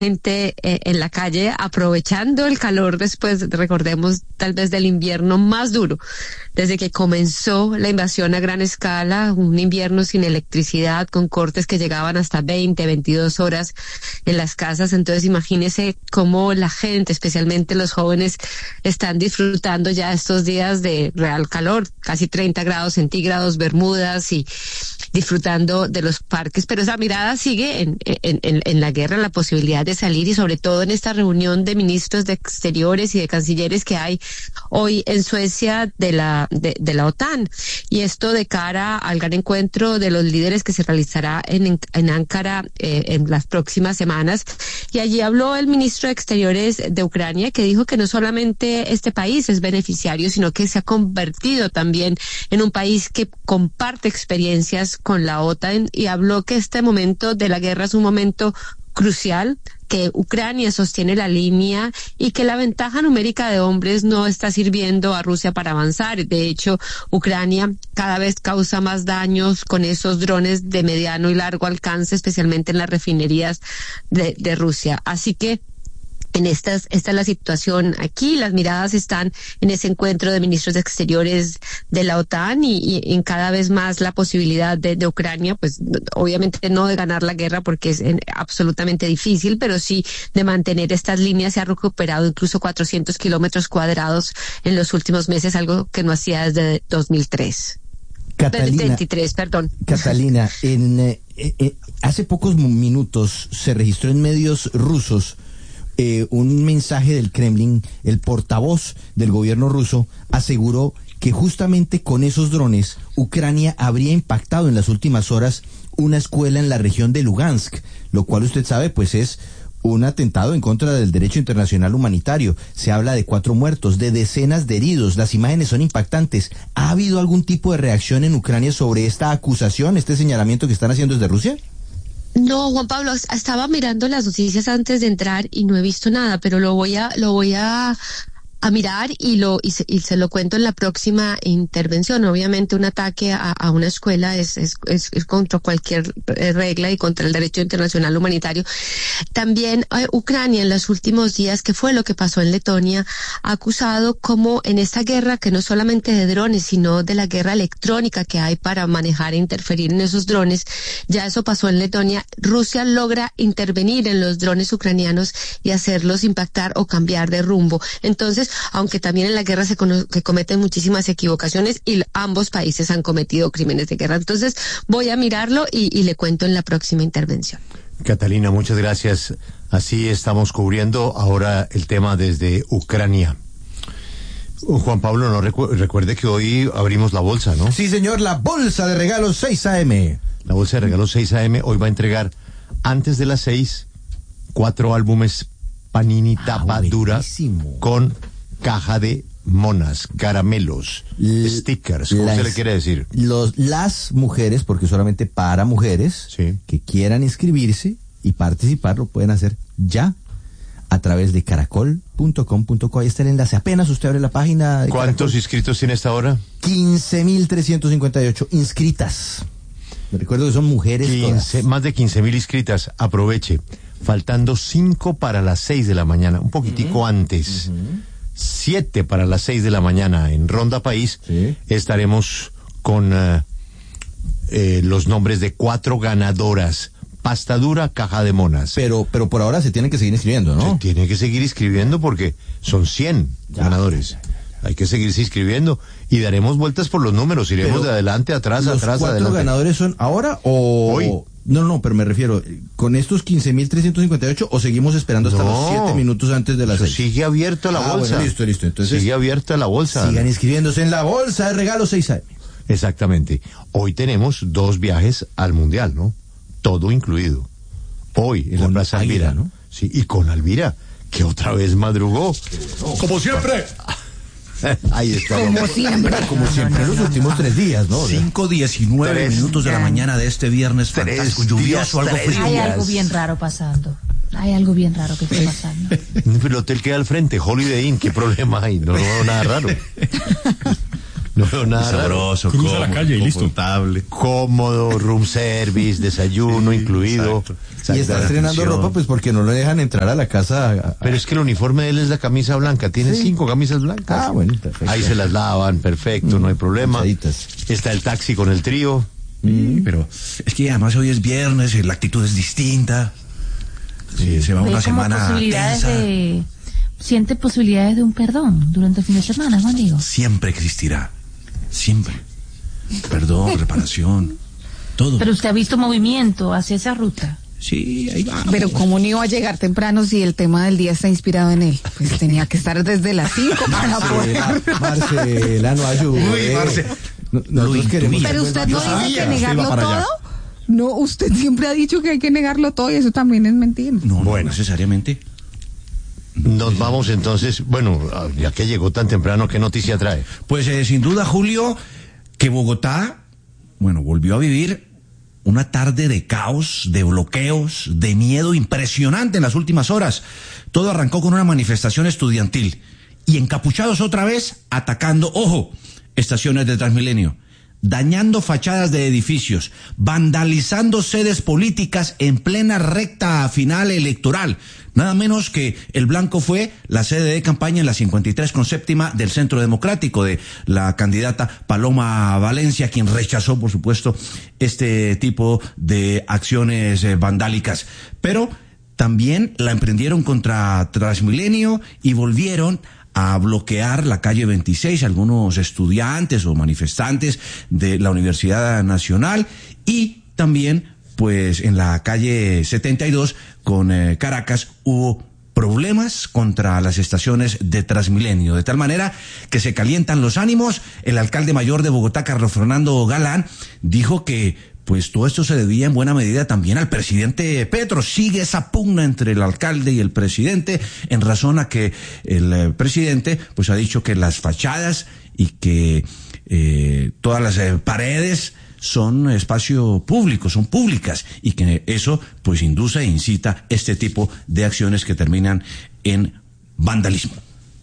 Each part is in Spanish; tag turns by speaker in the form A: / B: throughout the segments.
A: gente en la calle aprovechando el calor después, recordemos, tal vez del invierno más duro, desde que comenzó la invasión a gran escala, un invierno sin electricidad, con cortes que llegaban hasta 20, 22 horas en las casas. Entonces imagínese cómo la gente, especialmente los jóvenes, están disfrutando ya estos días de real calor, casi 30 grados centígrados, bermudas y disfrutando de los parques, pero esa mirada sigue en la guerra, en la posibilidad de salir, y sobre todo en esta reunión de ministros de Exteriores y de cancilleres que hay hoy en Suecia de la OTAN, y esto de cara al gran encuentro de los líderes que se realizará en Ankara en las próximas semanas. Y allí habló el ministro de Exteriores de Ucrania, que dijo que no solamente este país es beneficiario, sino que se ha convertido también en un país que comparte experiencias con la OTAN, y habló que este momento de la guerra es un momento crucial, que Ucrania sostiene la línea y que la ventaja numérica de hombres no está sirviendo a Rusia para avanzar. De hecho, Ucrania cada vez causa más daños con esos drones de mediano y largo alcance, especialmente en las refinerías de Rusia. Así que esta es la situación aquí. Las miradas están en ese encuentro de ministros de Exteriores de la OTAN y en cada vez más la posibilidad de Ucrania, pues obviamente no de ganar la guerra porque es absolutamente difícil, pero sí de mantener estas líneas. Se ha recuperado incluso 400 kilómetros cuadrados en los últimos meses, algo que no hacía desde 2003.
B: Catalina,
A: 23, perdón.
B: Catalina, hace pocos minutos se registró en medios rusos un mensaje del Kremlin. El portavoz del gobierno ruso aseguró que justamente con esos drones Ucrania habría impactado en las últimas horas una escuela en la región de Lugansk, lo cual usted sabe pues es un atentado en contra del derecho internacional humanitario. Se habla de 4 muertos, de decenas de heridos. Las imágenes son impactantes. ¿Ha habido algún tipo de reacción en Ucrania sobre esta acusación, este señalamiento que están haciendo desde Rusia?
A: No, Juan Pablo, estaba mirando las noticias antes de entrar y no he visto nada, pero lo voy a mirar y se lo cuento en la próxima intervención. Obviamente un ataque a una escuela es contra cualquier regla y contra el derecho internacional humanitario. También Ucrania en los últimos días, que fue lo que pasó en Letonia, ha acusado como en esta guerra, que no solamente de drones, sino de la guerra electrónica que hay para manejar e interferir en esos drones. Ya eso pasó en Letonia. Rusia logra intervenir en los drones ucranianos y hacerlos impactar o cambiar de rumbo. Entonces, aunque también en la guerra se cometen muchísimas equivocaciones y ambos países han cometido crímenes de guerra. Entonces voy a mirarlo y le cuento en la próxima intervención.
C: Catalina, muchas gracias. Así estamos cubriendo ahora el tema desde Ucrania. Juan Pablo, no recuerde que hoy abrimos la bolsa, ¿no?
B: Sí, señor, la bolsa de regalos 6 AM.
C: La bolsa de regalos 6 AM hoy va a entregar antes de las 6 4 álbumes Panini tapa dura con caja de monas, caramelos, stickers, ¿cómo se le quiere decir?
B: Las mujeres, porque solamente para mujeres, sí, que quieran inscribirse y participar, lo pueden hacer ya a través de caracol.com.co. Ahí está el enlace. Apenas usted abre la página.
C: ¿Cuántos inscritos tiene esta hora?
B: 15.358 inscritas. Me recuerdo que son mujeres.
C: Más de 15.000 inscritas. Aproveche. Faltando 5 para las 6 de la mañana, un poquitico antes. 7 para las 6 de la mañana en Ronda País, sí, estaremos con los nombres de 4 ganadoras. Pasta dura, caja de monas.
B: Pero por ahora se tienen que seguir inscribiendo, ¿no?
C: Se tienen que seguir inscribiendo porque son 100 ganadores. Hay que seguirse inscribiendo y daremos vueltas por los números. Iremos de adelante, atrás, adelante.
B: ¿Los 4 ganadores son ahora o...?
C: Hoy.
B: No, pero me refiero, ¿con estos 15.358 o seguimos esperando hasta los 7 minutos antes de las 6?
C: Sigue abierta la bolsa.
B: Bueno, listo. Entonces,
C: sigue abierta la bolsa.
B: Sigan inscribiéndose en la bolsa de regalos 6 AM.
C: Exactamente. Hoy tenemos 2 viajes al Mundial, ¿no? Todo incluido. Hoy en la Plaza Alvira, ¿no? Sí, y con Alvira, que otra vez madrugó.
D: Como siempre.
C: Ahí está.
B: Como siempre, los últimos 3 días, ¿no?
D: 5:19 minutos de la mañana de este viernes fantástico, lluvioso, algo frío.
E: Hay algo bien raro pasando. Hay algo bien raro que está pasando.
C: El hotel queda al frente, Holiday Inn, ¿qué problema hay? No, nada raro. No veo nada
D: sabroso,
F: cruza
D: cómodo,
F: la calle y listo.
D: confortable.
C: cómodo, room service, desayuno incluido.
D: Exacto.
B: Y está estrenando ropa, pues porque no lo dejan entrar a la casa.
C: Pero es que el uniforme de él es la camisa blanca, tiene 5 camisas blancas.
B: Ah, bueno, perfecto.
C: Ahí se las lavan, perfecto, no hay problema.
B: Planchaditas.
C: Está el taxi con el trío.
D: Sí, pero es que además hoy es viernes, la actitud es distinta. Sí, se va
E: Ve
D: una
E: como
D: semana
E: posibilidades
D: tensa.
E: siente posibilidades de un perdón durante el fin de semana, Juan Diego.
D: Siempre existirá. Siempre. Perdón, reparación. Todo.
E: Pero usted ha visto movimiento hacia esa ruta.
D: Sí, ahí va.
G: Pero ¿cómo no iba a llegar temprano si el tema del día está inspirado en él? Pues tenía que estar desde las 5 para poder...
B: Marcela, no ayude.
D: Uy, Marce.
B: Nosotros queremos...
G: Pero usted no dice que
F: usted
G: negarlo
F: iba para
G: todo.
F: allá.
G: No, usted siempre ha dicho que hay que negarlo todo y eso también es mentira.
D: No, no necesariamente.
C: Nos vamos entonces, bueno, ya que llegó tan temprano, ¿qué noticia trae?
D: Pues sin duda, Julio, que Bogotá, bueno, volvió a vivir una tarde de caos, de bloqueos, de miedo impresionante en las últimas horas. Todo arrancó con una manifestación estudiantil y encapuchados otra vez atacando, ojo, estaciones de Transmilenio, dañando fachadas de edificios, vandalizando sedes políticas en plena recta final electoral. Nada menos que el blanco fue la sede de campaña en la 53 con séptima del Centro Democrático de la candidata Paloma Valencia, quien rechazó, por supuesto, este tipo de acciones vandálicas. Pero también la emprendieron contra Transmilenio y volvieron a bloquear la calle 26, algunos estudiantes o manifestantes de la Universidad Nacional, y también pues en la calle 72 con Caracas hubo problemas contra las estaciones de Transmilenio, de tal manera que se calientan los ánimos. El alcalde mayor de Bogotá, Carlos Fernando Galán, dijo que pues todo esto se debía en buena medida también al presidente Petro. Sigue esa pugna entre el alcalde y el presidente en razón a que el presidente pues ha dicho que las fachadas y que todas las paredes son espacio público, son públicas, y que eso pues induce e incita este tipo de acciones que terminan en vandalismo.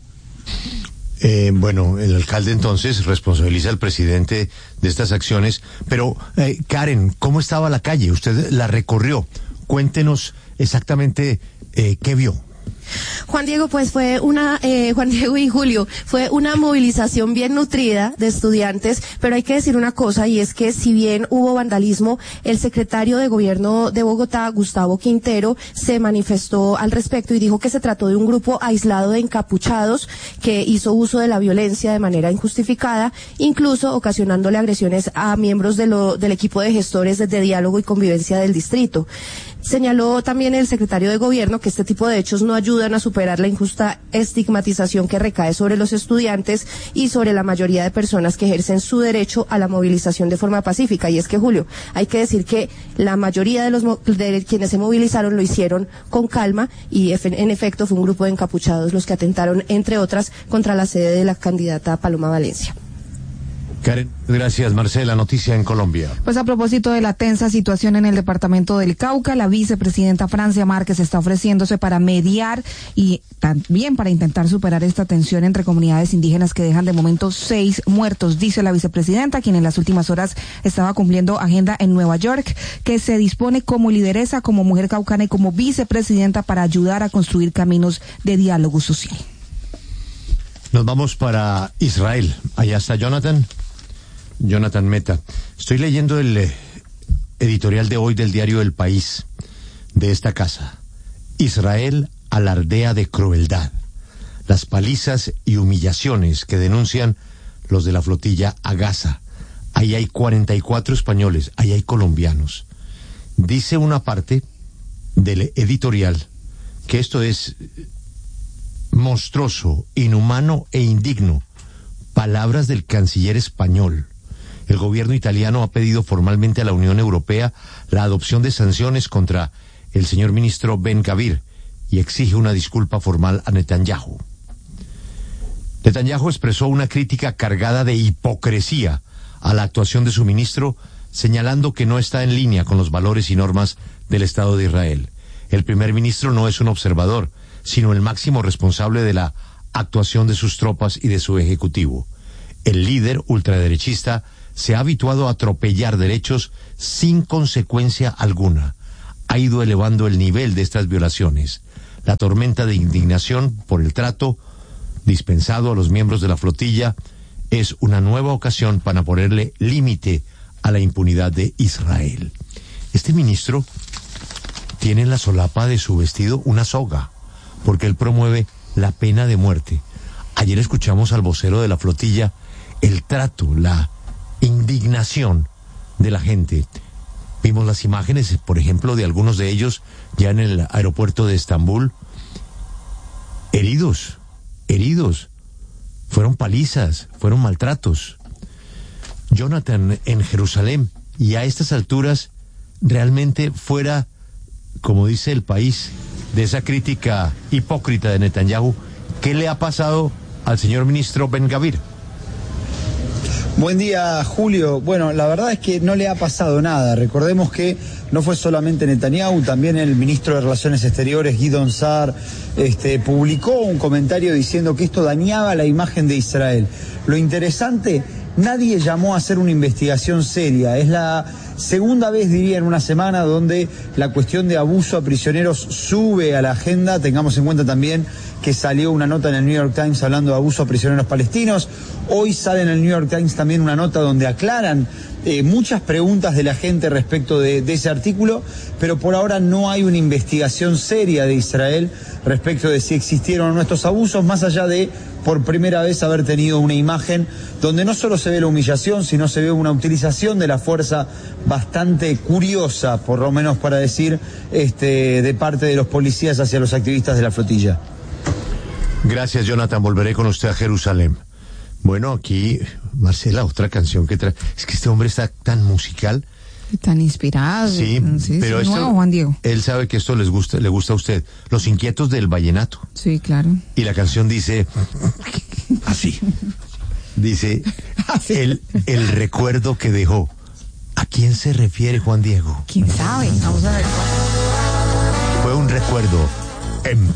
C: Bueno, el alcalde entonces responsabiliza al presidente de estas acciones, pero Karen, ¿cómo estaba la calle? Usted la recorrió. Cuéntenos exactamente qué vio.
H: Juan Diego, pues fue Juan Diego y Julio, fue una movilización bien nutrida de estudiantes, pero hay que decir una cosa, y es que si bien hubo vandalismo, el secretario de Gobierno de Bogotá, Gustavo Quintero, se manifestó al respecto y dijo que se trató de un grupo aislado de encapuchados que hizo uso de la violencia de manera injustificada, incluso ocasionándole agresiones a miembros del equipo de gestores de diálogo y convivencia del distrito. Señaló también el secretario de Gobierno que este tipo de hechos no ayudan a superar la injusta estigmatización que recae sobre los estudiantes y sobre la mayoría de personas que ejercen su derecho a la movilización de forma pacífica. Y es que, Julio, hay que decir que la mayoría de quienes se movilizaron lo hicieron con calma y en efecto fue un grupo de encapuchados los que atentaron, entre otras, contra la sede de la candidata Paloma Valencia.
C: Karen, gracias. Marcela, noticia en Colombia.
G: Pues a propósito de la tensa situación en el departamento del Cauca, la vicepresidenta Francia Márquez está ofreciéndose para mediar y también para intentar superar esta tensión entre comunidades indígenas que dejan de momento 6 muertos, dice la vicepresidenta, quien en las últimas horas estaba cumpliendo agenda en Nueva York, que se dispone como lideresa, como mujer caucana y como vicepresidenta para ayudar a construir caminos de diálogo social.
C: Nos vamos para Israel. Allá está Jonathan Meta. Estoy leyendo el editorial de hoy del diario El País, de esta casa. Israel alardea de crueldad. Las palizas y humillaciones que denuncian los de la flotilla a Gaza. Ahí hay 44 españoles, ahí hay colombianos. Dice una parte del editorial que esto es monstruoso, inhumano e indigno. Palabras del canciller español. El gobierno italiano ha pedido formalmente a la Unión Europea la adopción de sanciones contra el señor ministro Ben Gvir y exige una disculpa formal a Netanyahu. Netanyahu expresó una crítica cargada de hipocresía a la actuación de su ministro, señalando que no está en línea con los valores y normas del Estado de Israel. El primer ministro no es un observador, sino el máximo responsable de la actuación de sus tropas y de su ejecutivo. El líder ultraderechista se ha habituado a atropellar derechos sin consecuencia alguna. Ha ido elevando el nivel de estas violaciones. La tormenta de indignación por el trato dispensado a los miembros de la flotilla es una nueva ocasión para ponerle límite a la impunidad de Israel. Este ministro tiene en la solapa de su vestido una soga, porque él promueve la pena de muerte. Ayer escuchamos al vocero de la flotilla el trato, la indignación de la gente. Vimos las imágenes, por ejemplo, de algunos de ellos ya en el aeropuerto de Estambul, heridos, fueron palizas, fueron maltratos. Jonathan, en Jerusalén, y a estas alturas, realmente fuera, como dice el país, de esa crítica hipócrita de Netanyahu, ¿qué le ha pasado al señor ministro Ben-Gvir?
F: Buen día, Julio. Bueno, la verdad es que no le ha pasado nada. Recordemos que no fue solamente Netanyahu, también el ministro de Relaciones Exteriores, Gideon Sa'ar, publicó un comentario diciendo que esto dañaba la imagen de Israel. Lo interesante, nadie llamó a hacer una investigación seria. Es la segunda vez, diría, en una semana donde la cuestión de abuso a prisioneros sube a la agenda. Tengamos en cuenta también que salió una nota en el New York Times hablando de abuso a prisioneros palestinos. Hoy sale en el New York Times también una nota donde aclaran muchas preguntas de la gente respecto de ese artículo, pero por ahora no hay una investigación seria de Israel respecto de si existieron nuestros abusos, más allá de, por primera vez, haber tenido una imagen donde no solo se ve la humillación, sino se ve una utilización de la fuerza bastante curiosa, por lo menos para decir, de parte de los policías hacia los activistas de la flotilla.
C: Gracias, Jonathan. Volveré con usted a Jerusalén. Bueno, aquí, Marcela, otra canción que trae. Es que este hombre está tan musical.
G: Tan inspirado.
C: Sí, pero esto,
G: nuevo, Juan Diego.
C: Él sabe que esto le gusta a usted. Los Inquietos del Vallenato.
G: Sí, claro.
C: Y la canción dice así. Dice, el recuerdo que dejó. ¿A quién se refiere, Juan Diego?
G: ¿Quién sabe? Vamos a ver.
C: Fue un recuerdo en